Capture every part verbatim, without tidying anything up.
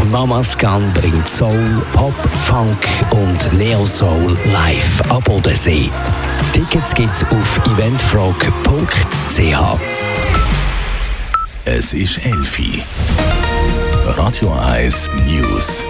Namaskan bringt Soul, Pop, Funk und Neo Soul live am Bodensee. Tickets gibt's auf eventfrog punkt c h. Es ist elf Uhr. Radio eins News.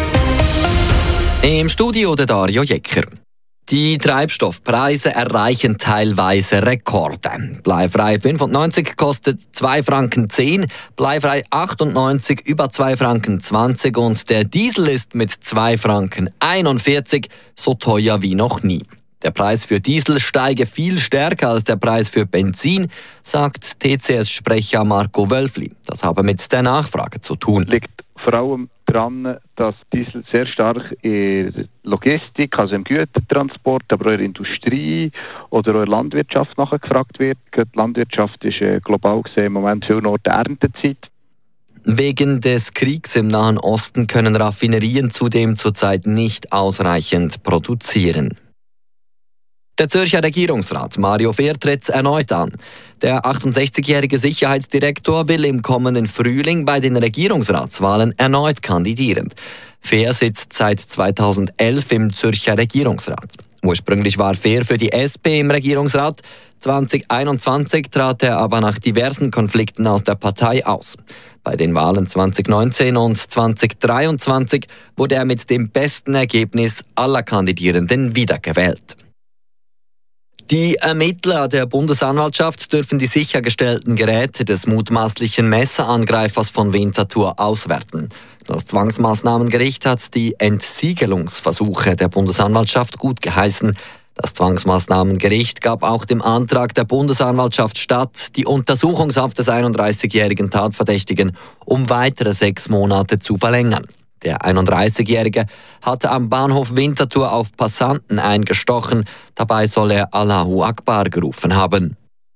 Im Studio der Dario Jecker. Die Treibstoffpreise erreichen teilweise Rekorde. Bleifrei fünfundneunzig kostet zwei Franken zehn, bleifrei achtundneunzig über zwei Franken zwanzig und der Diesel ist mit zwei Franken einundvierzig so teuer wie noch nie. Der Preis für Diesel steige viel stärker als der Preis für Benzin, sagt T C S-Sprecher Marco Wölfli. Das habe mit der Nachfrage zu tun. Liegt vor allem daran, dass Diesel sehr stark in der Logistik, also im Gütertransport, aber auch in der Industrie oder auch in der Landwirtschaft nachgefragt wird. Die Landwirtschaft ist global gesehen im Moment viel noch der Erntezeit. Wegen des Kriegs im Nahen Osten können Raffinerien zudem zurzeit nicht ausreichend produzieren. Der Zürcher Regierungsrat Mario Fehr tritt erneut an. Der achtundsechzigjährige Sicherheitsdirektor will im kommenden Frühling bei den Regierungsratswahlen erneut kandidieren. Fehr sitzt seit zweitausendelf im Zürcher Regierungsrat. Ursprünglich war Fehr für die S P im Regierungsrat. zweitausendeinundzwanzig trat er aber nach diversen Konflikten aus der Partei aus. Bei den Wahlen zweitausendneunzehn und zweitausenddreiundzwanzig wurde er mit dem besten Ergebnis aller Kandidierenden wiedergewählt. Die Ermittler der Bundesanwaltschaft dürfen die sichergestellten Geräte des mutmaßlichen Messerangreifers von Winterthur auswerten. Das Zwangsmaßnahmengericht hat die Entsiegelungsversuche der Bundesanwaltschaft gutgeheißen. Das Zwangsmaßnahmengericht gab auch dem Antrag der Bundesanwaltschaft statt, die Untersuchungshaft des einunddreißigjährigen Tatverdächtigen um weitere sechs Monate zu verlängern. Der einunddreißigjährige hatte am Bahnhof Winterthur auf Passanten eingestochen. Dabei soll er Allahu Akbar gerufen haben.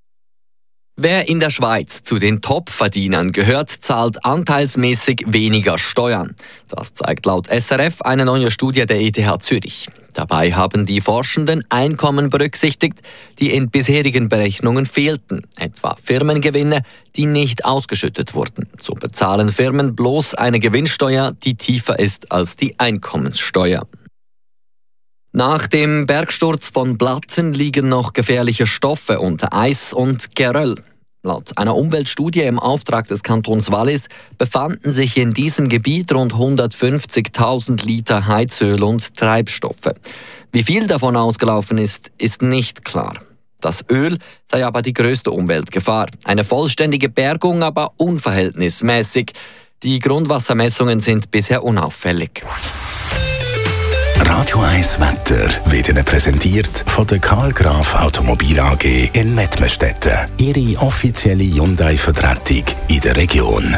Wer in der Schweiz zu den Top-Verdienern gehört, zahlt anteilsmäßig weniger Steuern. Das zeigt laut S R F eine neue Studie der E T H Zürich. Dabei haben die Forschenden Einkommen berücksichtigt, die in bisherigen Berechnungen fehlten, etwa Firmengewinne, die nicht ausgeschüttet wurden. So bezahlen Firmen bloß eine Gewinnsteuer, die tiefer ist als die Einkommenssteuer. Nach dem Bergsturz von Blatten liegen noch gefährliche Stoffe unter Eis und Geröll. Laut einer Umweltstudie im Auftrag des Kantons Wallis befanden sich in diesem Gebiet rund hundertfünfzigtausend Liter Heizöl und Treibstoffe. Wie viel davon ausgelaufen ist, ist nicht klar. Das Öl sei aber die größte Umweltgefahr. Eine vollständige Bergung aber unverhältnismäßig. Die Grundwassermessungen sind bisher unauffällig. Radio eins Wetter wird Ihnen präsentiert von der Karl Graf Automobil A G in Mettmerstetten. Ihre offizielle Hyundai-Vertretung in der Region.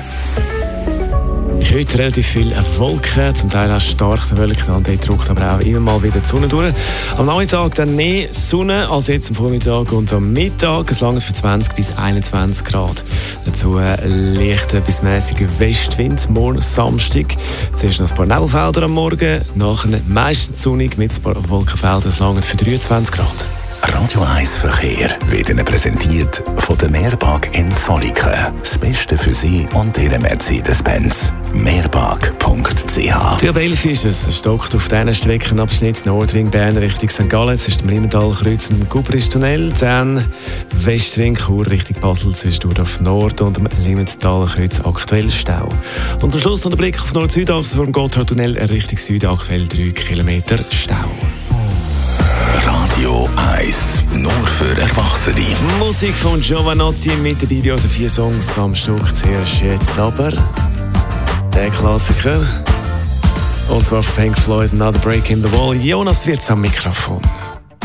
Heute relativ viele Wolken, zum Teil auch stark verwölkt, und dort drückt aber auch immer mal wieder die Sonne durch. Am Nachmittag dann mehr Sonne als jetzt am Vormittag und am Mittag. Es langt für zwanzig bis einundzwanzig Grad. Dazu leichter bis mäßiger Westwind. Morgen Samstag. Zuerst noch ein paar Nebelfelder am Morgen, nachher meistens sonnig mit ein paar Wolkenfeldern. Es langt für dreiundzwanzig Grad. Radio eins Verkehr wird Ihnen präsentiert von der Mehrpark in Zolliken. Das Beste für Sie und Ihre Mercedes-Benz. mehrpark punkt c h. Die elf ist es. Es stockt auf diesen Streckenabschnitt Nordring Bern Richtung Sankt Gallen. Es ist im Limmental-Kreuz im Gubrisch-Tunnel. Dann Westring Chur Richtung Basel zwischendurch auf Nord und im Limmental-Kreuz aktuell Stau. Und zum Schluss noch der Blick auf Nord-Süd-Achse vom Gotthardtunnel Richtung Süden aktuell drei Kilometer Stau. Radio eins, nur für Erwachsene. Musik von Giovanotti mit dabei bei unseren vier Songs am Stück. Zuerst jetzt aber der Klassiker. Und zwar von Pink Floyd, Another Break in the Wall. Jonas Wirtz am Mikrofon.